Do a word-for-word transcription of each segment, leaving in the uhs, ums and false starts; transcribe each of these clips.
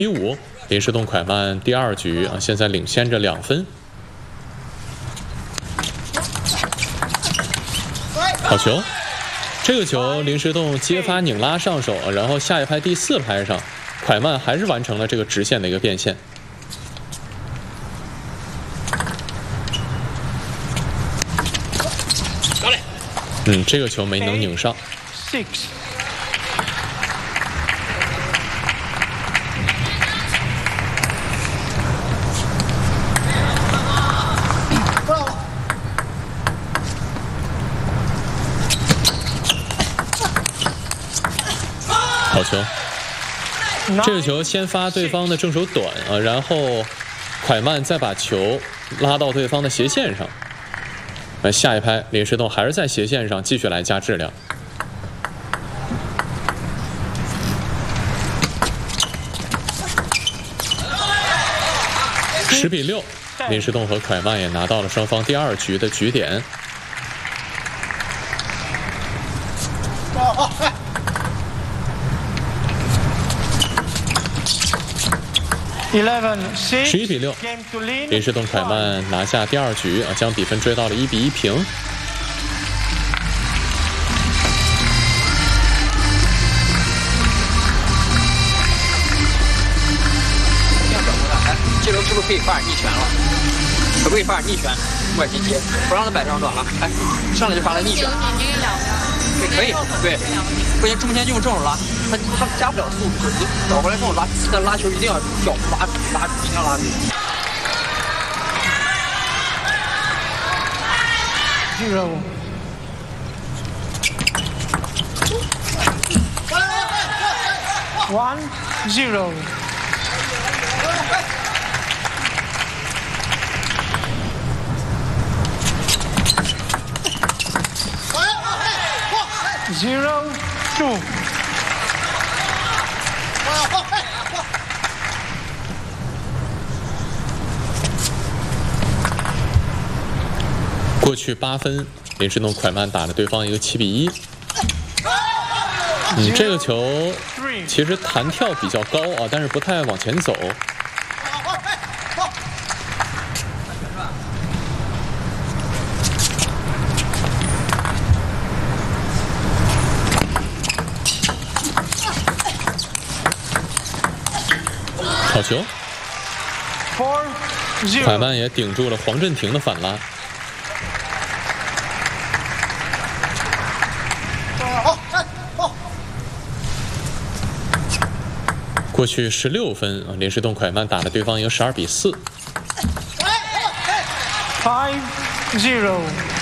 比五，林士栋蒯曼第二局啊，现在领先着两分。好球！这个球林士栋接发拧拉上手，然后下一拍第四拍上，蒯曼还是完成了这个直线的一个变现。嗯，这个球没能拧上。Six。好球！这个球先发对方的正手短啊，然后蒯曼再把球拉到对方的斜线上。那下一拍，林士栋还是在斜线上继续来加质量。十比六，林士栋和蒯曼也拿到了双方第二局的局点。十一比六，林士栋蒯曼拿下第二局啊，将比分追到了一比一平。 这轮是不是可以发点逆拳了？可不可以发点逆拳？外接接，不让他摆这张短了。哎，上来就发他逆拳。对，可以，对，不行，中间就用正手拉，他他加不了速度，倒过来正手拉，但拉球一定要脚拉住，拉住，一定要拉住。 Zero。One zero。Zero two。 过去八分，林士栋蒯曼打了对方一个七比一。嗯，这个球其实弹跳比较高啊，但是不太往前走。好球！蒯曼也顶住了黄镇廷的反拉。过去十六分啊，林士栋蒯曼打了对方一个十二比四。 Five zero。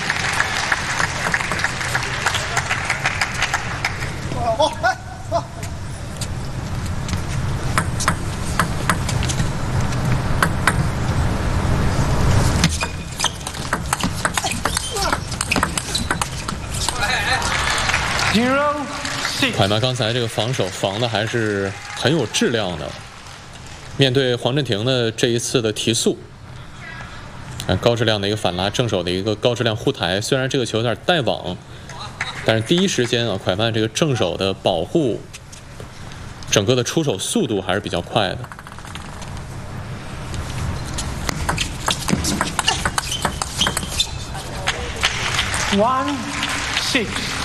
蒯曼刚才这个防守防的还是很有质量的，面对黄镇廷的这一次的提速，高质量的一个反拉，正手的一个高质量护台，虽然这个球有点带网，但是第一时间啊，蒯曼这个正手的保护，整个的出手速度还是比较快的。 One six。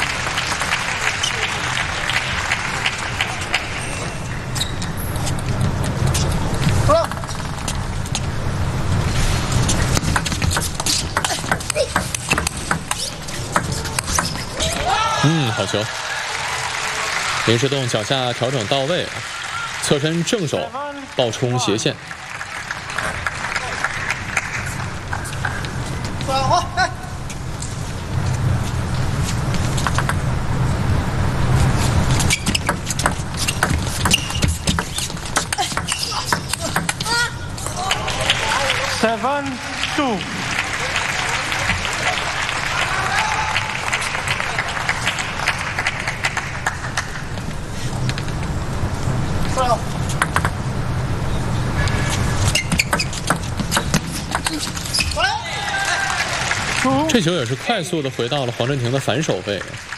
嗯，好球！林士栋脚下调整到位，侧身正手倒冲斜线。 Seven two。 这球也是快速的回到了黄镇廷的反手位。